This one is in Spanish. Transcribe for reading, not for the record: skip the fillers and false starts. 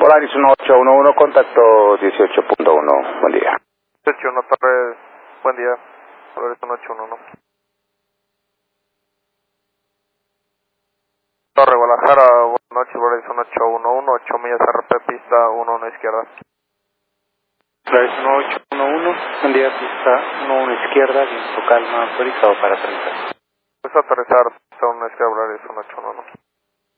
Volaris 1811, contacto 18.1, buen día. 18.1 Torres, buen día, Volaris 1811. Torre Guadalajara, buenas noches, Volaris 1811, 8 millas RP, pista 11 izquierda. Volaris 1811, buen día, pista 11 izquierda, viento calma, autorizado para aterrizar. Pues aterrizar, pista 1 izquierda, Volaris 1811.